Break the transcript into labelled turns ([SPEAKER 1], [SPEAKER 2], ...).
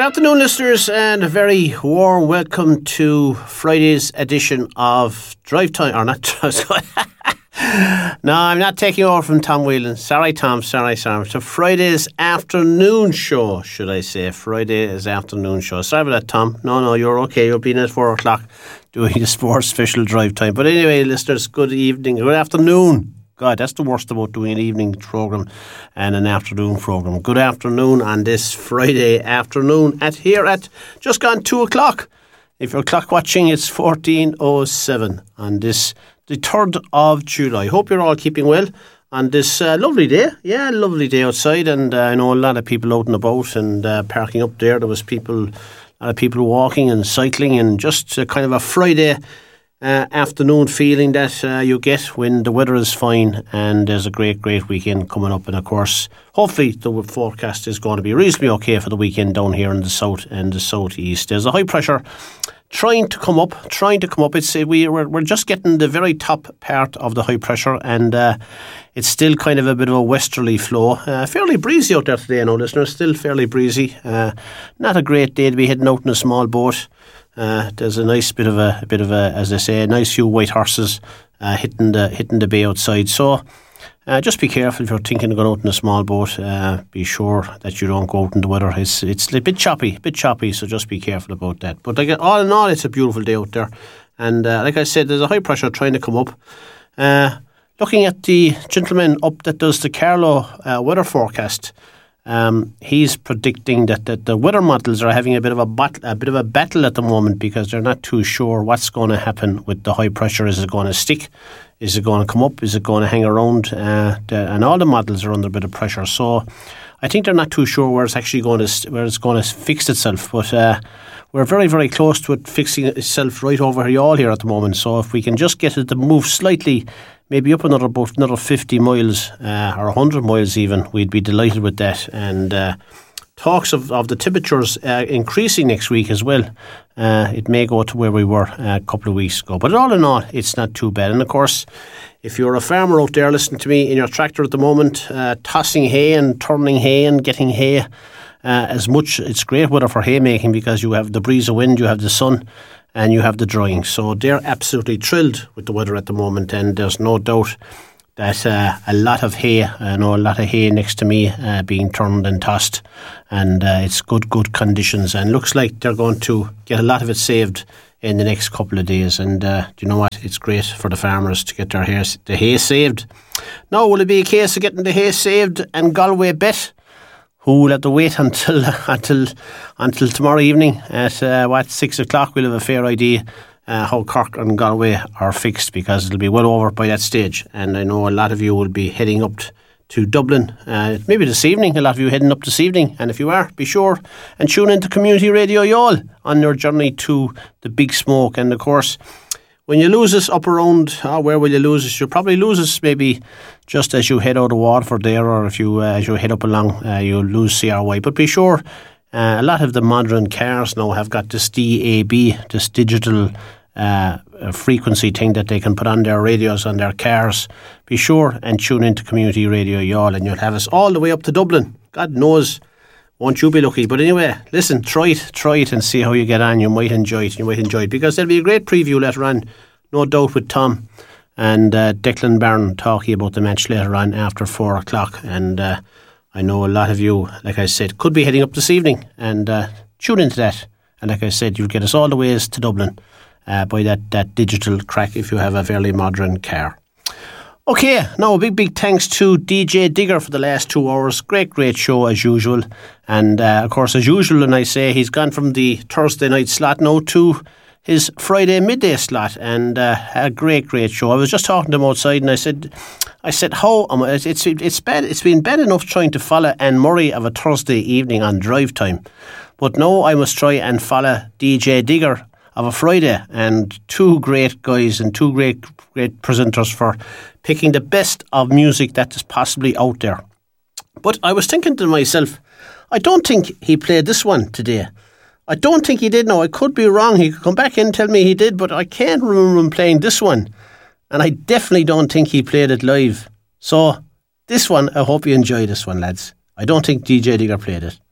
[SPEAKER 1] Good afternoon, listeners, and a very warm welcome to Friday's edition of Drive Time. Or not Drive Time. No, I'm not taking over from Tom Whelan. Sorry, Tom. Sorry. So Friday's afternoon show, should I say. Friday's afternoon show. Sorry about that, Tom. No, you're okay. You're being at 4 o'clock doing the sports special Drive Time. But anyway, listeners, good evening. Good afternoon. God, that's the worst about doing an evening programme and an afternoon programme. Good afternoon on this Friday afternoon at just gone 2 o'clock. If you're clock watching, it's 14:07 on this, the 3rd of July. Hope you're all keeping well on this lovely day. Yeah, lovely day outside, and I know a lot of people out and about and parking up there. There was a lot of people walking and cycling, and just kind of a Friday afternoon feeling that you get when the weather is fine and there's a great weekend coming up. And of course, hopefully the forecast is going to be reasonably okay for the weekend down here in the south and the southeast. There's a high pressure trying to come up. We're just getting the very top part of the high pressure, and it's still kind of a bit of a westerly flow. Fairly breezy out there today, listeners. Still fairly breezy. Not a great day to be heading out in a small boat. There's a nice bit of a, as I say, a nice few white horses hitting the bay outside. So just be careful if you're thinking of going out in a small boat. Be sure that you don't go out in the weather. It's a bit choppy. So just be careful about that. But all in all, it's a beautiful day out there. And like I said, there's a high pressure trying to come up. Looking at the gentleman up that does the Carlow weather forecast. He's predicting that the weather models are having a bit of a battle at the moment, because they're not too sure what's going to happen with the high pressure. Is it going to stick? Is it going to come up? Is it going to hang around? And all the models are under a bit of pressure. So I think they're not too sure where it's actually going to fix itself. But we're very, very close to it fixing itself right over here at the moment. So if we can just get it to move slightly, maybe up another 50 miles or 100 miles even, we'd be delighted with that. And talks of the temperatures increasing next week as well. It may go to where we were a couple of weeks ago. But all in all, it's not too bad. And of course, if you're a farmer out there listening to me in your tractor at the moment, tossing hay and turning hay and getting hay, it's great weather for haymaking, because you have the breeze of wind, you have the sun, and you have the drying. So they're absolutely thrilled with the weather at the moment, and there's no doubt that a lot of hay next to me being turned and tossed, and it's good conditions, and looks like they're going to get a lot of it saved in the next couple of days. And do you know what? It's great for the farmers to get the hay saved. Now, will it be a case of getting the hay saved and Galway bet? Who will have to wait until tomorrow evening at 6 o'clock? We'll have a fair idea how Cork and Galway are fixed, because it'll be well over by that stage. And I know a lot of you will be heading up to Dublin maybe this evening. A lot of you heading up this evening, and if you are, be sure and tune into Community Radio Youghal on your journey to the Big Smoke. And of course, when you lose us up around, where will you lose us? You'll probably lose us maybe just as you head out of Waterford there, or if you as you head up along, you'll lose CRY. But be sure, a lot of the modern cars now have got this DAB, this digital frequency thing that they can put on their radios on their cars. Be sure and tune into Community Radio Youghal, and you'll have us all the way up to Dublin. God knows, won't you be lucky? But anyway, listen, try it and see how you get on. You might enjoy it, because there'll be a great preview later on, no doubt, with Tom and Declan Byrne talking about the match later on after 4 o'clock. And I know a lot of you, like I said, could be heading up this evening, and tune into that. And like I said, you'll get us all the ways to Dublin by that digital crack if you have a fairly modern car. Okay, now a big thanks to DJ Digger for the last 2 hours. Great show as usual. And of course, as usual, and I say, he's gone from the Thursday night slot now to his Friday midday slot, and a great show. I was just talking to him outside, and I said, how it's bad. It's been bad enough trying to follow Anne Murray of a Thursday evening on Drive Time, but now I must try and follow DJ Digger of a Friday, and two great guys and two great presenters for picking the best of music that is possibly out there. But I was thinking to myself, I don't think he played this one today. I don't think he did. No, I could be wrong. He could come back in and tell me he did, but I can't remember him playing this one. And I definitely don't think he played it live. So this one, I hope you enjoy this one, lads. I don't think DJ Digger played it.